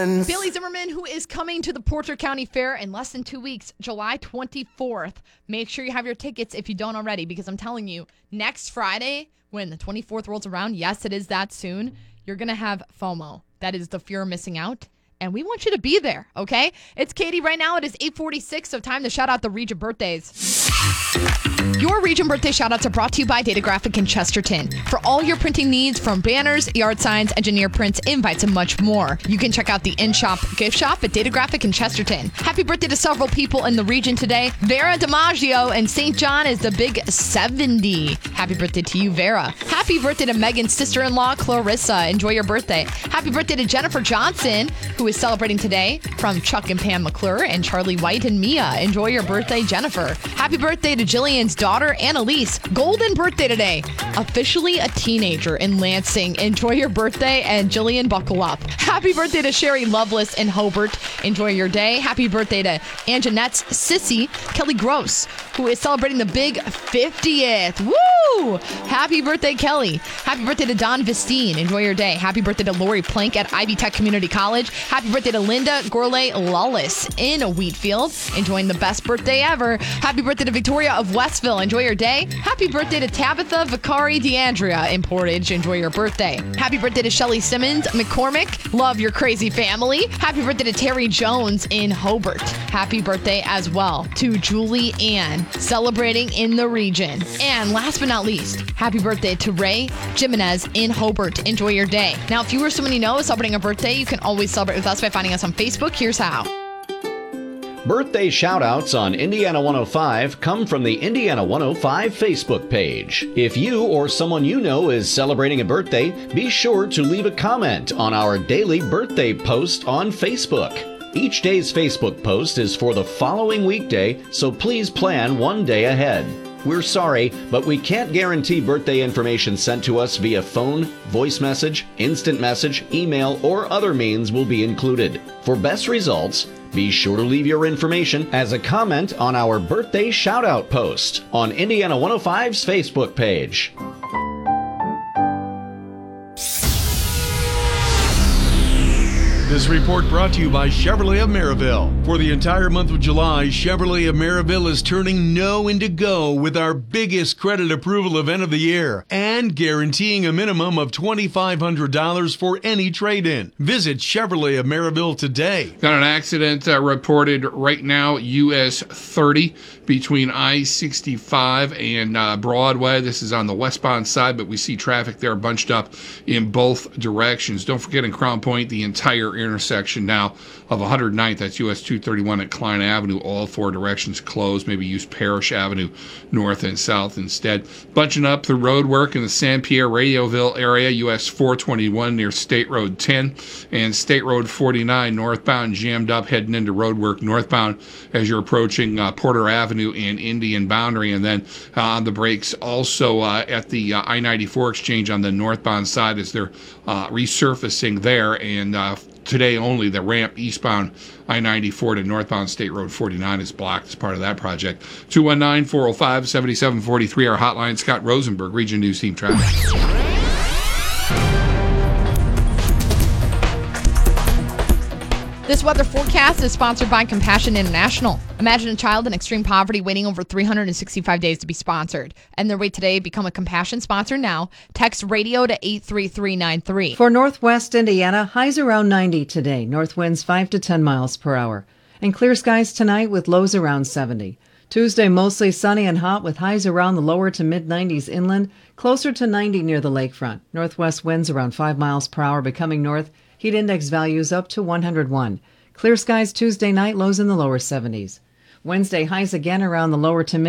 friends. Bailey Zimmerman, who is coming to the Porter County Fair in less than 2 weeks, July 24th. Make sure you have your tickets if you don't already, because I'm telling you, next Friday, when the 24th rolls around, yes, it is that soon, you're going to have FOMO. That is the fear of missing out. And we want you to be there, okay? It's Katie right now. It is 8:46, so time to shout out the region birthdays. Your region birthday shout-outs are brought to you by Data Graphic in Chesterton. For all your printing needs, from banners, yard signs, engineer prints, invites, and much more, you can check out the in-shop gift shop at Data Graphic in Chesterton. Happy birthday to several people in the region today. Vera DiMaggio in St. John is the big 70. Happy birthday to you, Vera. Happy birthday to Megan's sister-in-law, Clarissa. Enjoy your birthday. Happy birthday to Jennifer Johnson, who is celebrating today, from Chuck and Pam McClure and Charlie White and Mia. Enjoy your birthday, Jennifer. Happy birthday to Jillian's daughter, Annalise. Golden birthday today. Officially a teenager in Lansing. Enjoy your birthday, and Jillian, buckle up. Happy birthday to Sherry Loveless in Hobart. Enjoy your day. Happy birthday to Anjanette's sissy, Kelly Gross, who is celebrating the big 50th. Woo! Happy birthday, Kelly. Happy birthday to Don Vistine. Enjoy your day. Happy birthday to Lori Plank at Ivy Tech Community College. Happy birthday to Linda Gourlay Lawless in Wheatfield. Enjoying the best birthday ever. Happy birthday to Victoria of Westville. Enjoy your day. Happy birthday to Tabitha Vicari DeAndrea in Portage. Enjoy your birthday. Happy birthday to Shelly Simmons McCormick. Love your crazy family. Happy birthday to Terry Jones in Hobart. Happy birthday as well to Julie Ann, celebrating in the region. And last but not least, happy birthday to Ray Jimenez in Hobart. Enjoy your day. Now, if you or someone you know is celebrating a birthday, you can always celebrate with us by finding us on Facebook. Here's how. Birthday shout-outs on Indiana 105 come from the Indiana 105 Facebook page. If you or someone you know is celebrating a birthday, be sure to leave a comment on our daily birthday post on Facebook. Each day's Facebook post is for the following weekday, so please plan one day ahead. We're sorry, but we can't guarantee birthday information sent to us via phone, voice message, instant message, email, or other means will be included. For best results, be sure to leave your information as a comment on our birthday shout-out post on Indiana 105's Facebook page. This report brought to you by Chevrolet of Maryville. For the entire month of July, Chevrolet of Maryville is turning no into go with our biggest credit approval event of the year and guaranteeing a minimum of $2,500 for any trade-in. Visit Chevrolet of Maryville today. Got an accident reported right now, US 30 between I-65 and Broadway. This is on the westbound side, but we see traffic there bunched up in both directions. Don't forget in Crown Point, the entire intersection now of 109th, that's US 231 at Klein Avenue, all four directions closed. Maybe use Parrish Avenue north and south instead. Bunching up the road work in the San Pierre Radioville area, US 421 near State Road 10 and State Road 49 northbound, jammed up heading into road work northbound as you're approaching Porter Avenue and Indian boundary. And then on the brakes also at the I-94 exchange on the northbound side as they're resurfacing there. And today only the ramp eastbound I-94 to northbound State Road 49 is blocked as part of that project. 219-405-7743, our hotline. Scott Rosenberg, Region News Team Traffic. This weather forecast is sponsored by Compassion International. Imagine a child in extreme poverty waiting over 365 days to be sponsored. End their wait today. Become a Compassion sponsor now. Text radio to 83393. For Northwest Indiana, highs around 90 today. North winds 5 to 10 miles per hour. And clear skies tonight with lows around 70. Tuesday, mostly sunny and hot with highs around the lower to mid-90s inland, closer to 90 near the lakefront. Northwest winds around 5 miles per hour becoming north. Heat index values up to 101. Clear skies Tuesday night, lows in the lower 70s. Wednesday, highs again around the lower to mid